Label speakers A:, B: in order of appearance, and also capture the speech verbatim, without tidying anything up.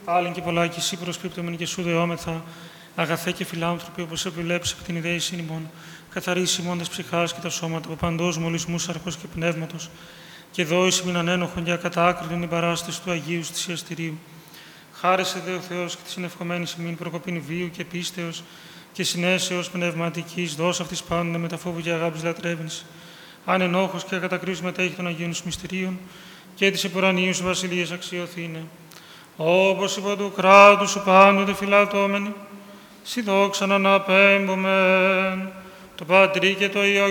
A: Άλλην και πολλά και εσύ προσκρύπτομεν και σου δεόμεθα, αγαθέ και φιλάνθρωποι, όπως επιλέψει από την ιδέα ημών, καθαρίσει ημών τας ψυχάς και τα σώματα, από παντός μολυσμού σαρκός και πνεύματος, και δόηση μην ανένοχον για κατάκριτον την παράσταση του Αγίου θυσιαστηρίου. Χάρισε δε ο Θεός και της συνευχομένης ημίν προκοπήν βίου και πίστεως και συνέσεως πνευματικής, δώσ' αυτής πάντων με τα φόβου και αγάπης λατρεύνης. Αν ενόχος και ακατακρίσου μετέχει των Αγίων σου μυστηρίων και της επουρανίου σου βασιλείας αξιωθήνε. Όπως υπό του κράτου σου πάντοτε φυλατώμενοι, σι δόξαν αναπέμπομεν, το Πατρί και το Υιό